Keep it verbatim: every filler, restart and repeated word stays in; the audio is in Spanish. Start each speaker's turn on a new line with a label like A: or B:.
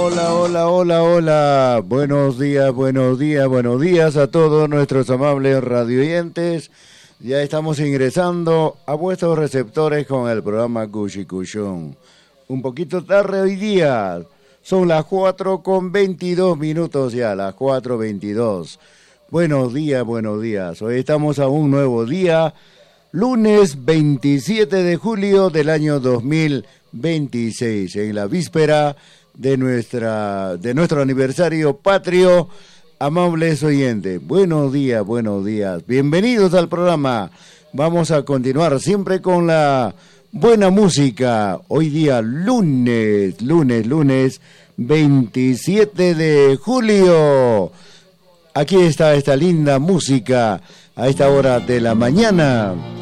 A: hola, hola, hola, hola. Buenos días, buenos días, buenos días a todos nuestros amables radioyentes. Ya estamos ingresando a vuestros receptores con el programa Cuchicuchón. Un poquito tarde hoy día. Son las cuatro con veintidós minutos ya, las cuatro veintidós. Buenos días, buenos días. Hoy estamos a un nuevo día, lunes veintisiete de julio del año dos mil veintiséis, en la víspera de nuestra de nuestro aniversario patrio. Amables oyentes, buenos días, buenos días. Bienvenidos al programa. Vamos a continuar siempre con la buena música. Hoy día lunes, lunes, lunes veintisiete de julio. Aquí está esta linda música a esta hora de la mañana.